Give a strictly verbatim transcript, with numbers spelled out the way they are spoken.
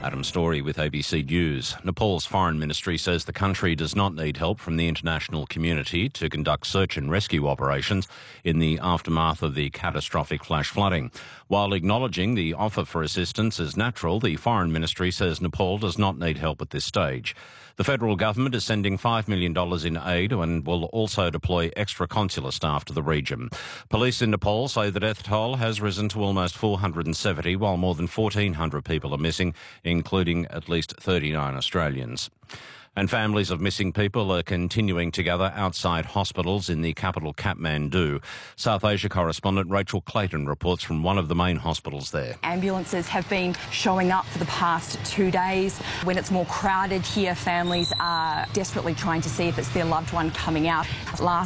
Adam Story with A B C News. Nepal's foreign ministry says the country does not need help from the international community to conduct search and rescue operations in the aftermath of the catastrophic flash flooding. While acknowledging the offer for assistance is natural, the foreign ministry says Nepal does not need help at this stage. The federal government is sending five million dollars in aid and will also deploy extra consular staff to the region. Police in Nepal say the death toll has risen to almost four hundred seventy, while more than fourteen hundred people are missing, including at least thirty-nine Australians. And families of missing people are continuing to gather outside hospitals in the capital Kathmandu. South Asia correspondent Rachel Clayton reports from one of the main hospitals there. Ambulances have been showing up for the past two days. When it's more crowded here, families are desperately trying to see if it's their loved one coming out. Last